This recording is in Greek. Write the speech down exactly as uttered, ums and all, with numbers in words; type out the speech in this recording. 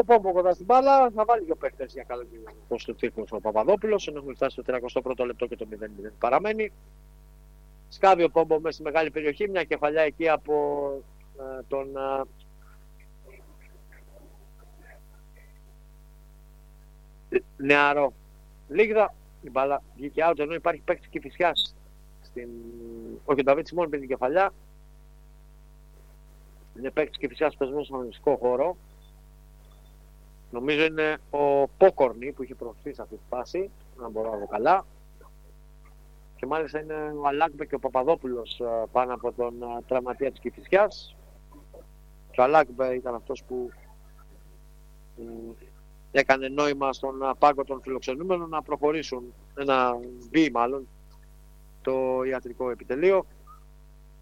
Ο Πόμπο κοντά στην μπάλα, θα βάλει δύο παίχτες για καλό κοινωνικό στο τείχος ο Παπαδόπουλος, ενώ έχουμε φτάσει στο τριακοστό πρώτο λεπτό και το μηδέν μηδέν παραμένει. Σκάβει ο Πόμπο μέσα στη μεγάλη περιοχή, μια κεφαλιά εκεί από ε, τον ε, νεαρό Λίγδα. Η μπάλα βγήκε out, ενώ υπάρχει παίκτης Κηφισιάς. Στην... Όχι, ο Νταβίτ Σιμών πήρε την κεφαλιά. Είναι παίκτης Κηφισιάς πεσμένος στον αγωνιστικό χώρο. Νομίζω είναι ο Πόκορνη που είχε προωθήσει αυτή τη φάση, αν μπορώ να δω καλά. Και μάλιστα είναι ο Αλάκμπε και ο Παπαδόπουλος πάνω από τον τραυματία της Κηφισιάς. Και ο Αλάκμπε ήταν αυτός που έκανε νόημα στον πάγκο των φιλοξενούμενων να προχωρήσουν, να μπει μάλλον το ιατρικό επιτελείο.